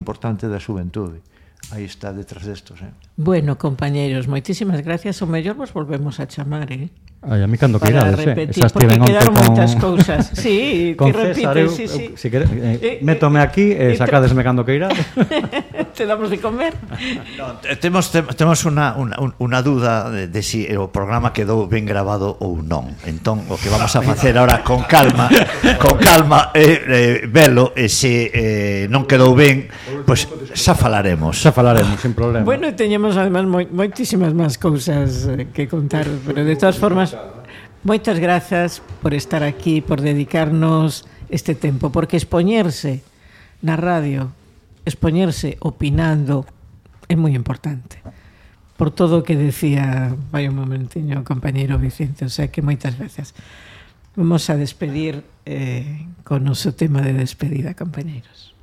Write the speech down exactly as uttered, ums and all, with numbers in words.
importante da xuventude. Aí está detrás destos, eh? Bueno, compañeiros, moitísimas gracias. O mellor vos volvemos a chamar, eh? Ai, a mí cando que irades, eh? Esas porque quedaron con... moitas cousas. Sí, con que César, repites, eu, sí, sí. Eu, si quere, eh, eh, métome aquí e eh, sacadesme cando que irades. Te damos de comer. No, temos temos unha, unha, unha dúda de, de si o programa quedou ben grabado ou non. Entón, o que vamos a facer ahora con calma, con calma, eh, eh, velo, e se eh, non quedou ben, pois pues, xa falaremos. Xa falaremos, sin problema. Bueno, teñemos además moi, moitísimas máis cousas que contar, pero de todas formas, moitas grazas por estar aquí, por dedicarnos este tempo, porque expoñerse na radio, expoñerse opinando é moi importante. Por todo o que decía, vai un momentiño, o compañeiro Vicente, o sea que moitas veces. Vamos a despedir eh, con o noso tema de despedida, compañeiros.